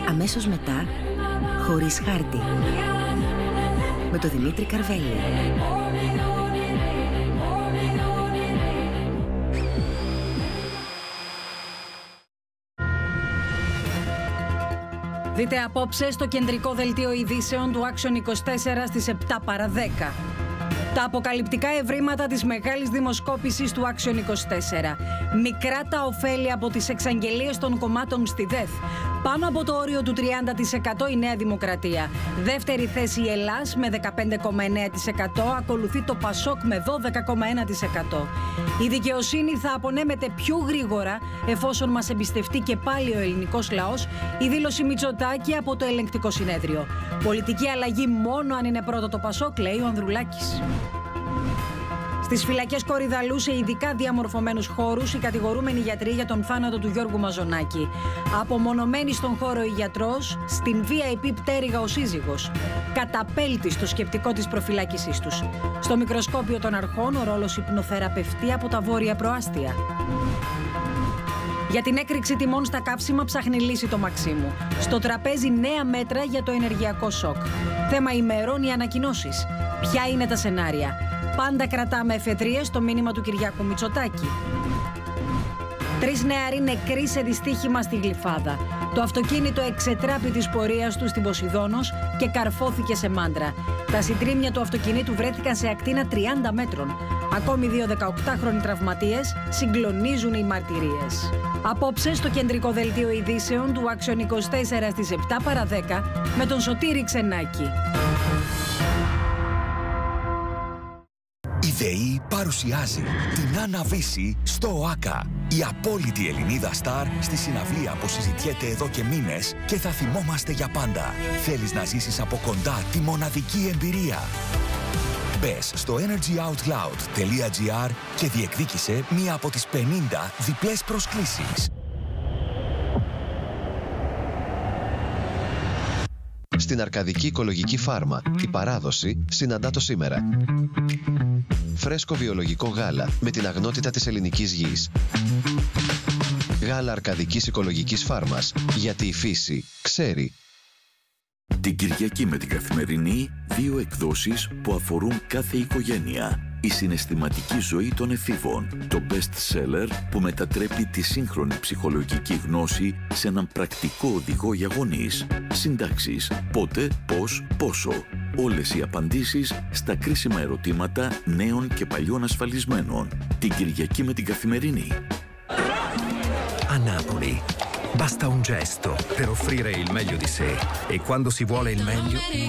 αμέσως μετά, χωρίς χάρτη, με τον Δημήτρη Καρβέλη. Δείτε απόψε στο κεντρικό δελτίο ειδήσεων του Action 24 στις 7 παρά 10. Τα αποκαλυπτικά ευρήματα της μεγάλης δημοσκόπησης του Action 24. Μικρά τα ωφέλη από τις εξαγγελίες των κομμάτων στη ΔΕΘ. Πάνω από το όριο του 30% η Νέα Δημοκρατία. Δεύτερη θέση η Ελλάς με 15,9%. Ακολουθεί το Πασόκ με 12,1%. Η δικαιοσύνη θα απονέμεται πιο γρήγορα εφόσον μας εμπιστευτεί και πάλι ο ελληνικός λαός. Η δήλωση Μητσοτάκη από το Ελεγκτικό Συνέδριο. Πολιτική αλλαγή μόνο αν είναι πρώτο το Πασόκ, λέει ο Ανδρουλάκης. Στις φυλακές Κορυδαλού, σε ειδικά διαμορφωμένους χώρους, οι κατηγορούμενοι γιατροί για τον θάνατο του Γιώργου Μαζονάκη. Απομονωμένοι στον χώρο η γιατρός, στην VIP πτέρυγα ο σύζυγος. Καταπέλτη στο σκεπτικό της προφυλάκησής τους. Στο μικροσκόπιο των αρχών, ο ρόλος υπνοθεραπευτή από τα βόρεια προάστια. Για την έκρηξη τιμών στα καύσιμα ψάχνει λύση το Μαξίμου. Στο τραπέζι νέα μέτρα για το ενεργειακό σοκ. Θέμα ημερών οι ανακοινώσεις. Ποια είναι τα σενάρια? Πάντα κρατάμε εφεδρείες στο μήνυμα του Κυριάκου Μητσοτάκη. 3 νεαροί νεκροί σε δυστύχημα στη Γλυφάδα. Το αυτοκίνητο εξετράπη της πορείας του στην Ποσειδώνος και καρφώθηκε σε μάντρα. Τα συντρίμμια του αυτοκινήτου βρέθηκαν σε ακτίνα 30 μέτρων. Ακόμη 2 18χρονοι τραυματίες, συγκλονίζουν οι μαρτυρίες. Απόψε στο κεντρικό δελτίο ειδήσεων του Action 24 στις 7 παρά 10 με τον Σωτήρη Ξενάκη. Η ΔΕΗ παρουσιάζει την Άννα Βύση στο ΟΑΚΑ. Η απόλυτη Ελληνίδα στάρ στη συναυλία που συζητιέται εδώ και μήνες και θα θυμόμαστε για πάντα. Θέλεις να ζήσεις από κοντά τη μοναδική εμπειρία? Μπες στο energyoutloud.gr και διεκδίκησε μία από τις 50 διπλές προσκλήσεις. Στην Αρκαδική Οικολογική Φάρμα, η παράδοση συναντά το σήμερα. Φρέσκο βιολογικό γάλα με την αγνότητα της ελληνικής γης. Γάλα Αρκαδικής Οικολογικής Φάρμας, γιατί η φύση ξέρει. Την Κυριακή με την Καθημερινή, 2 εκδόσεις που αφορούν κάθε οικογένεια. Η συναισθηματική ζωή των εφήβων, το best seller που μετατρέπει τη σύγχρονη ψυχολογική γνώση σε έναν πρακτικό οδηγό για γονείς. Συντάξεις, πότε, πώς, πόσο. Όλες οι απαντήσεις στα κρίσιμα ερωτήματα νέων και παλιών ασφαλισμένων. Την Κυριακή με την Καθημερινή. A Napoli basta un gesto per offrire il meglio di sé e quando si vuole il meglio